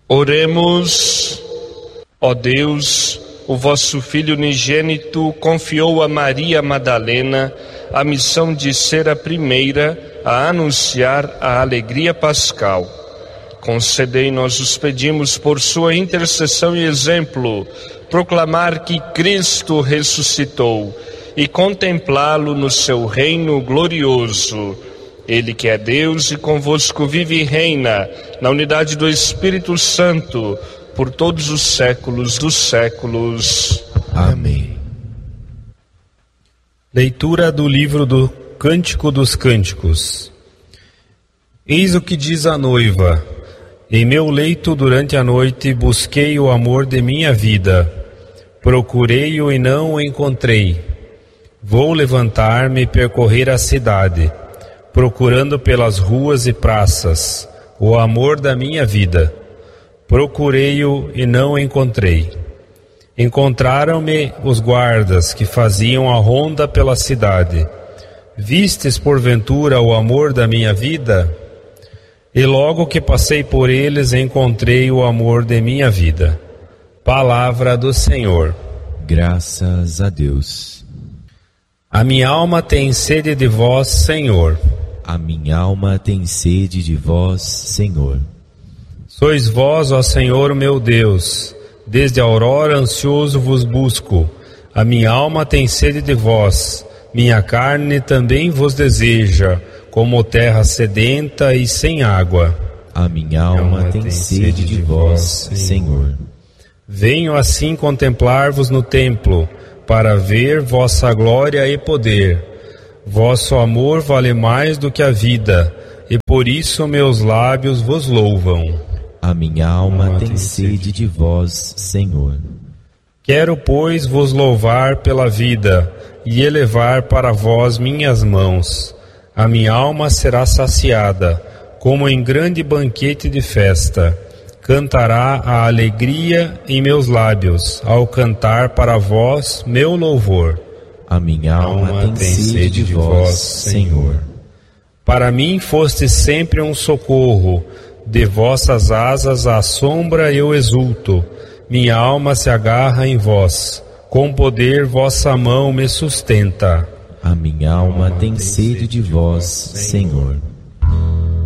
Oremos. Ó Deus, o vosso Filho unigênito confiou a Maria Madalena a missão de ser a primeira a anunciar a alegria pascal. Concedei-nos, os pedimos, por sua intercessão e exemplo, proclamar que Cristo ressuscitou e contemplá-lo no seu reino glorioso. Ele que é Deus e convosco vive e reina na unidade do Espírito Santo, por todos os séculos dos séculos. Amém. Leitura do livro do Cântico dos Cânticos. Eis o que diz a noiva: em meu leito durante a noite busquei o amor de minha vida. Procurei-o e não o encontrei. Vou levantar-me e percorrer a cidade, procurando pelas ruas e praças o amor da minha vida. Procurei-o e não o encontrei. Encontraram-me os guardas que faziam a ronda pela cidade. Vistes porventura o amor da minha vida? E logo que passei por eles, encontrei o amor de minha vida. Palavra do Senhor. Graças a Deus. A minha alma tem sede de vós, Senhor. A minha alma tem sede de vós, Senhor. Sois vós, ó Senhor, meu Deus. Desde a aurora ansioso vos busco. A minha alma tem sede de vós. Minha carne também vos deseja, como terra sedenta e sem água. A minha alma tem sede de vós, Senhor. Venho assim contemplar-vos no templo, para ver vossa glória e poder. Vosso amor vale mais do que a vida, e por isso meus lábios vos louvam. A minha alma tem sede de vós, Senhor. Quero, pois, vos louvar pela vida, e elevar para vós minhas mãos. A minha alma será saciada, como em grande banquete de festa. Cantará a alegria em meus lábios, ao cantar para vós meu louvor. A minha alma tem sede de vós, Senhor. Para mim foste sempre um socorro, de vossas asas à sombra eu exulto. Minha alma se agarra em vós, com poder vossa mão me sustenta. A minha alma tem sede de vós, Senhor.